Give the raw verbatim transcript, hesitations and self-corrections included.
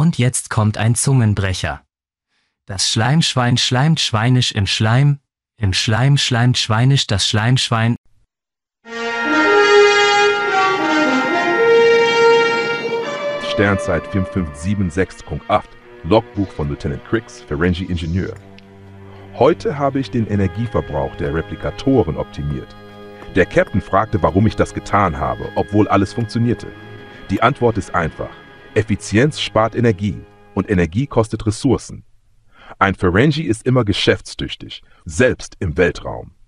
Und jetzt kommt ein Zungenbrecher. Das Schleimschwein schleimt schweinisch im Schleim, im Schleim schleimt schweinisch das Schleimschwein. Sternzeit fünf fünf sieben sechs Punkt acht, Logbuch von Lieutenant Crix, Ferengi Ingenieur. Heute habe ich den Energieverbrauch der Replikatoren optimiert. Der Captain fragte, warum ich das getan habe, obwohl alles funktionierte. Die Antwort ist einfach. Effizienz spart Energie und Energie kostet Ressourcen. Ein Ferengi ist immer geschäftstüchtig, selbst im Weltraum.